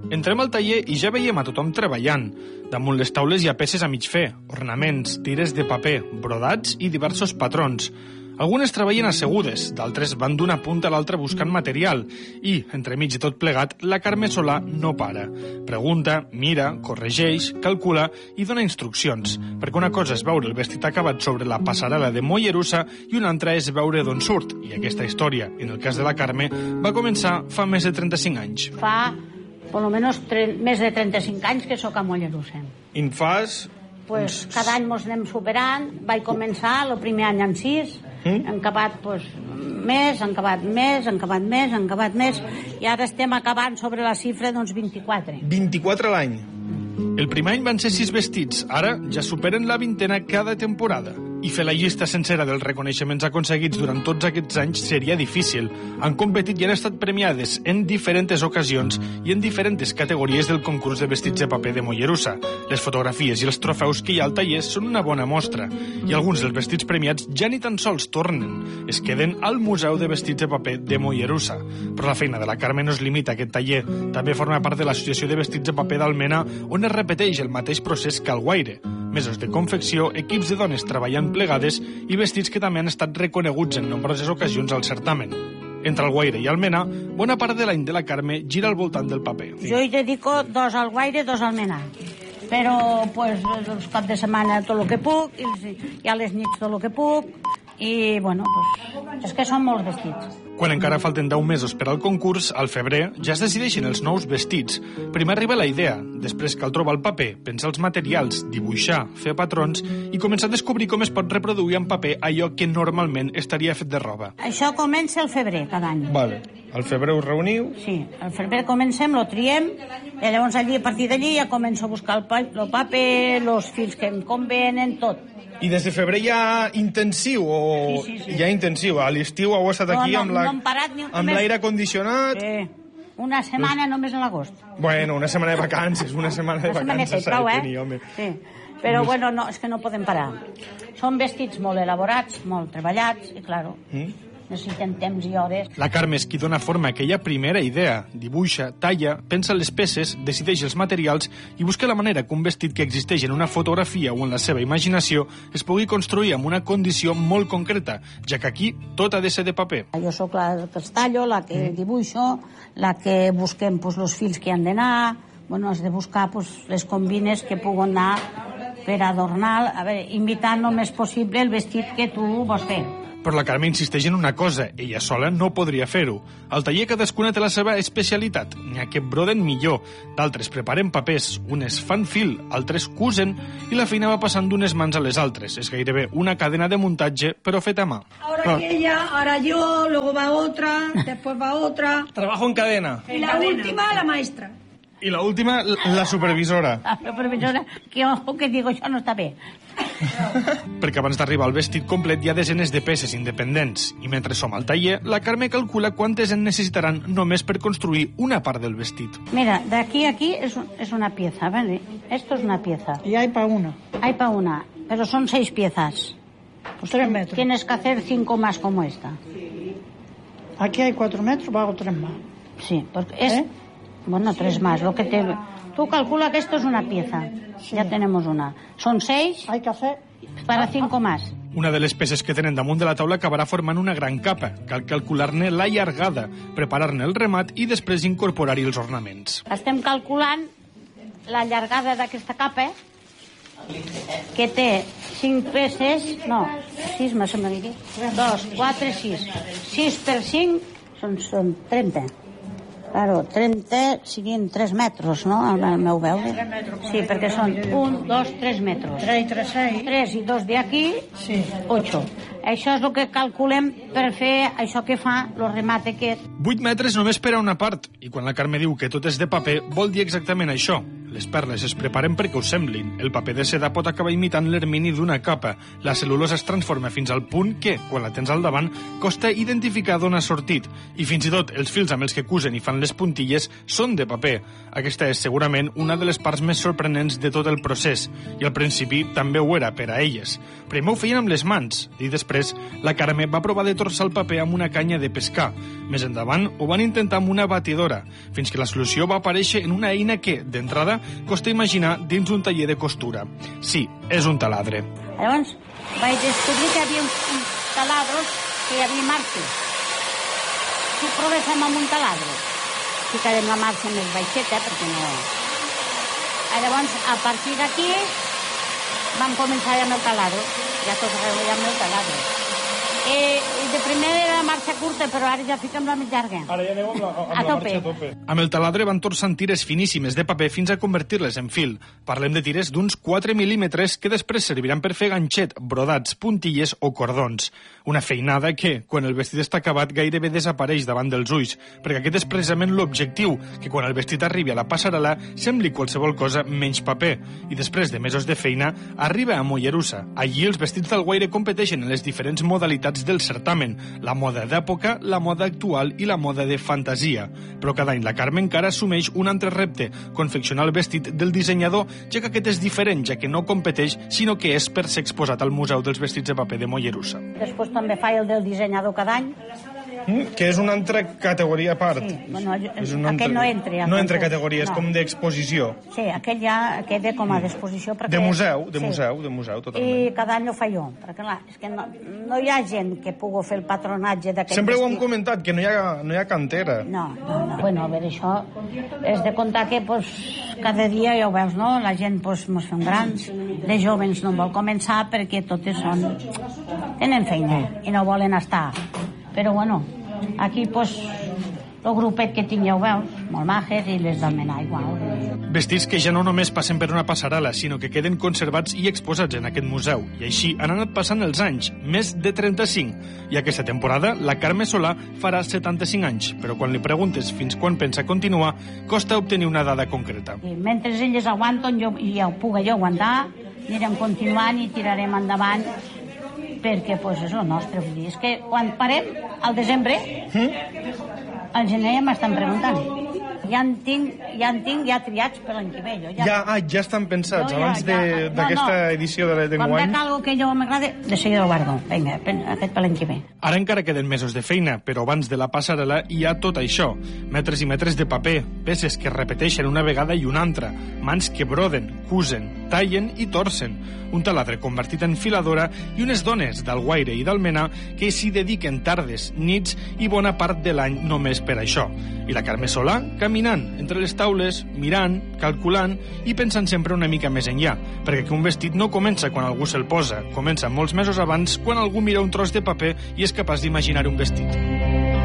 Entrem al taller i ja veiem a tothom treballant. Damunt les taules hi ha peces a mig fer, ornaments, tires de paper, brodats i diversos patrons. Algunes treballen assegudes, d'altres van d'una punta a l'altra buscant material i, entremig de tot plegat, la Carme Solà no para. Pregunta, mira, corregeix, calcula i dona instruccions, perquè una cosa és veure el vestit acabat sobre la passarel·la de Mollerussa i una altra és veure d'on surt. I aquesta història, en el cas de la Carme, va començar fa més de 35 anys. Fa, per lo menos, més de 35 anys que sóc a Mollerussa. I en fas? Pues, cada any ens anem superant. Vaig començar el primer any amb 6, han acabat més, han acabat més, han acabat més, han acabat més, i ara estem acabant sobre la xifra d'uns 24. 24 a l'any? El primer any van ser 6 vestits, ara ja superen la 20a cada temporada. I fer la llista sencera dels reconeixements aconseguits durant tots aquests anys seria difícil. Han competit i han estat premiades en diferents ocasions i en diferents categories del concurs de vestits de paper de Mollerussa. Les fotografies i els trofeus que hi ha al taller són una bona mostra. I alguns dels vestits premiats ja ni tan sols tornen. Es queden al Museu de Vestits de Paper de Mollerussa. Però la feina de la Carme no es limita a aquest taller. També forma part de l'Associació de Vestits de Paper d'Almena, on es repeteix el mateix procés que al Guaire. Mesos de confecció, equips de dones treballant plegades i vestits que també han estat reconeguts en nombroses ocasions al certamen. Entre el Guaire i Almena, bona part de l'any de la Carme gira al voltant del paper. Jo hi dedico 2 al Guaire, 2 al Almena. Però, pues, els caps de setmana tot el que puc, i a les nits tot el que puc, i, bueno, pues, és que són molts vestits. Quan encara falten 10 mesos per al concurs, al febrer, ja es decideixen els nous vestits. Primer arriba la idea, després cal trobar el paper, pensar els materials, dibuixar, fer patrons i començar a descobrir com es pot reproduir en paper allò que normalment estaria fet de roba. Això comença al febrer cada any. Vale. Al febrer us reuniu? Sí, al febrer comencem, lo triem, i llavors allí, a partir d'allí ja començo a buscar el paper, els fils que em convenen, tot. I des de febrer ja intensiu? O... Sí. Ja intensiu. A l'estiu heu estat aquí amb l'aire condicionat? Sí. Una setmana només a l'agost. Bueno, una setmana de vacances, una setmana de vacances s'ha de tenir, home. Sí. Però, bueno, no, és que no podem parar. Són vestits molt elaborats, molt treballats, i, claro, necessiten temps i hores. La Carme és qui dona forma a aquella primera idea. Dibuixa, talla, pensa les peces, decideix els materials i busca la manera que un vestit que existeix en una fotografia o en la seva imaginació es pugui construir amb una condició molt concreta, ja que aquí tot ha de ser de paper. Jo sóc la que els tallo, la que dibuixo, la que busquem els fils que han d'anar, bueno, has de buscar les combines que puguen anar per adornar, a veure, imitant el més possible el vestit que tu vols fer. Però la Carme insisteix en una cosa, ella sola no podria fer-ho. Al taller cadascuna té la seva especialitat. N'hi ha que broden millor, d'altres preparen papers, unes fan fil, altres cusen, i la feina va passant d'unes mans a les altres. És gairebé una cadena de muntatge, però feta a mà. Ahora ella, ahora yo, luego va otra, después va otra. Trabajo en cadena. Y la última, la maestra. I la última, la supervisora. La supervisora, que ojo que digo, això no està bé. Perquè abans d'arribar al vestit complet hi ha desenes de peces independents. I mentre som al taller, la Carme calcula quantes en necessitaran només per construir una part del vestit. Mira, d'aquí a aquí es una pieza, ¿vale? Esto es una pieza. Y hay para una. Hay para una, pero son 6 piezas. Pues 3 metros. Tienes que hacer 5 más como esta. Aquí hay 4 metros, hago 3 más. Sí, porque es... Bueno, 3 más, lo que te... Tú calcula que esto es una pieza. Sí. Ya tenemos una. Son 6. Hay que hacer... Para 5 más. Una de les peces que tenen damunt de la taula acabarà formant una gran capa. Cal calcular-ne la llargada, preparar-ne el remat i després incorporar-hi els ornaments. Estem calculant la llargada d'aquesta capa, que té 5 peces... No, 6, me sembla que 2, 4, 6. 6 per 5 són 30. Claro, 30 siguin 3 metres, no? Al meu veure. 3 metres. Sí, perquè són 1, 2, 3 metres. 3 i 3, 6. 3 i 2 d'aquí, sí. 8. Això és el que calculem per fer això que fa el remat aquest. 8 metres només per a una part. I quan la Carme diu que tot és de paper, vol dir exactament això. Les perles es preparen perquè ho semblin. El paper de seda pot acabar imitant l'ermini d'una capa. La cel·lulosa es transforma fins al punt que, quan la tens al davant, costa identificar d'on ha sortit. I fins i tot els fils amb els que cusen i fan les puntilles són de paper. Aquesta és segurament una de les parts més sorprenents de tot el procés. I al principi també ho era per a elles. Primer ho feien amb les mans i després després, la Carme va provar de torçar el paper amb una canya de pescar. Més endavant, ho van intentar amb una batidora, fins que la solució va aparèixer en una eina que, d'entrada, costa imaginar dins un taller de costura. Sí, és un taladre. Llavors vaig descobrir que hi havia uns taladros que hi havia marxes. Si provéssim amb un taladre, ficarem la marxa més baixeta, perquè no... Llavors, a partir d'aquí, vam començar amb el taladro. Ja tot arreu amb el taladro. De primer era la marxa curta, però ara ja fiquem la més llarga. Ara ja aneu amb la marxa a tope. Amb el taladre van torçant tires finíssimes de paper fins a convertir-les en fil. Parlem de tires d'uns 4 mil·límetres que després serviran per fer ganxet, brodats, puntilles o cordons. Una feinada que, quan el vestit està acabat, gairebé desapareix davant dels ulls, perquè aquest és precisament l'objectiu, que quan el vestit arribi a la passarel·la sembli qualsevol cosa menys paper. I després de mesos de feina, arriba a Mollerussa. Allí els vestits d'Alguaire competeixen en les diferents modalitats del certamen, la moda d'època, la moda actual i la moda de fantasia. Però cada any la Carme encara assumeix un altre repte, confeccionar el vestit del dissenyador, ja que aquest és diferent, ja que no competeix, sinó que és per ser exposat al Museu dels Vestits de Paper de Mollerussa. Després també fa el del dissenyador cada any. Que és una altra categoria a part. Sí, bueno, aquell no entra. No entra categoria, és com d'exposició. Sí, aquell ja queda com a d'exposició. De museu, totalment. I cada any ho fa jo, perquè clar, és que no hi ha gent que pugui fer el patronatge d'aquest vestit. Sempre ho hem comentat, que no hi ha cantera. No. Bueno, a veure, això és de comptar que cada dia, ja ho veus, no? La gent mos fem grans, de joves no vol començar perquè totes tenen feina i no volen estar. Però bueno, aquí el grupet que tinc ja ho veus, molt majes, i les del Menà igual. Vestits que ja no només passen per una passarel·la, sinó que queden conservats i exposats en aquest museu. I així han anat passant els anys, més de 35. I aquesta temporada la Carme Solà farà 75 anys, però quan li preguntes fins quan pensa continuar, costa obtenir una dada concreta. I mentre elles aguanten i ho pugui jo aguantar, anirem continuant i tirarem endavant, perquè és el nostre. Vull dir, és que quan parem al desembre, al gener ja m'estan preguntant. Ja en tinc triats per l'any que ve. Ja estan pensats abans d'aquesta edició de l'enguany. Quan veig alguna que jo m'agrada, de seguida ho guardo. Vinga, aquest per l'any que ve. Ara encara queden mesos de feina, però abans de la passarel·la hi ha tot això. Metres i metres de paper, peces que es repeteixen una vegada i una altra, mans que broden, cusen, tallen i torcen, un taladre convertit en filadora i unes dones d'Alguaire i d'Almenar que s'hi dediquen tardes, nits i bona part de l'any només per això. I la Carme Solà caminant entre les taules, mirant, calculant i pensant sempre una mica més enllà, perquè un vestit no comença quan algú se'l posa, comença molts mesos abans quan algú mira un tros de paper i és capaç d'imaginar un vestit.